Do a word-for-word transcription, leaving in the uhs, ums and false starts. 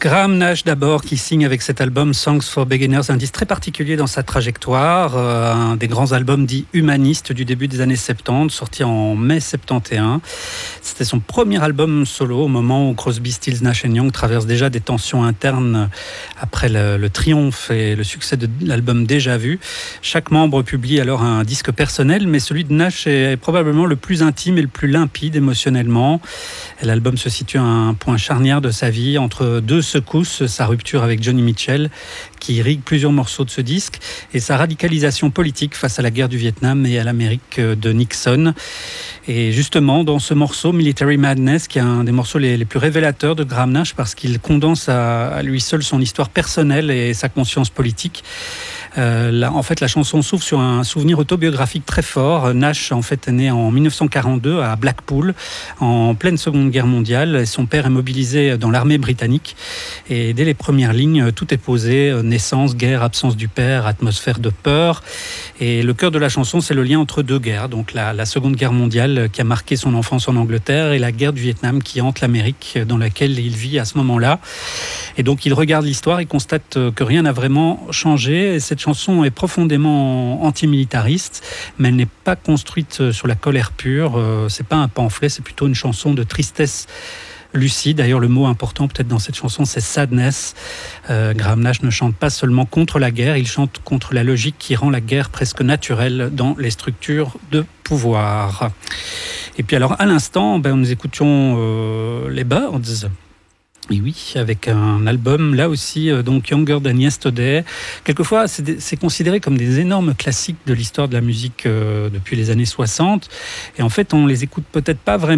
Graham Nash d'abord, qui signe avec cet album Songs for Beginners, un disque très particulier dans sa trajectoire, euh, un des grands albums dits humanistes du début des années soixante-dix, sorti en mai soixante et onze. C'était son premier album solo au moment où Crosby, Stills, Nash and Young traverse déjà des tensions internes après le, le triomphe et le succès de l'album Déjà Vu. Chaque membre publie alors un disque personnel, mais celui de Nash est probablement le plus intime et le plus limpide émotionnellement. Et l'album se situe à un point charnière de sa vie, entre deux secousses, sa rupture avec Johnny Mitchell, qui irrigue plusieurs morceaux de ce disque, et sa radicalisation politique face à la guerre du Vietnam et à l'Amérique de Nixon. Et justement, dans ce morceau, Military Madness, qui est un des morceaux les, les plus révélateurs de Graham Nash, parce qu'il condense à, à lui seul son histoire personnelle et sa conscience politique. Euh, là, en fait, la chanson s'ouvre sur un souvenir autobiographique très fort. Nash, en fait, est né en dix-neuf cent quarante-deux à Blackpool, en pleine Seconde Guerre mondiale. Son père est mobilisé dans l'armée britannique. Et dès les premières lignes, tout est posé. Naissance, guerre, absence du père, atmosphère de peur. Et le cœur de la chanson, c'est le lien entre deux guerres. Donc la, la Seconde Guerre mondiale qui a marqué son enfance en Angleterre et la guerre du Vietnam qui hante l'Amérique, dans laquelle il vit à ce moment-là. Et donc il regarde l'histoire et constate que rien n'a vraiment changé. Et cette chanson est profondément antimilitariste, mais elle n'est pas construite sur la colère pure. C'est pas un pamphlet, c'est plutôt une chanson de tristesse lucide. D'ailleurs, le mot important peut-être dans cette chanson, c'est sadness. Euh, Graham Nash ne chante pas seulement contre la guerre, il chante contre la logique qui rend la guerre presque naturelle dans les structures de pouvoir. Et puis alors, à l'instant, ben, nous écoutions euh, les Byrds. Et oui, avec un album, là aussi, euh, donc Younger Than Yesterday. Quelquefois, c'est, des, c'est considéré comme des énormes classiques de l'histoire de la musique euh, depuis les années soixante. Et en fait, on les écoute peut-être pas vraiment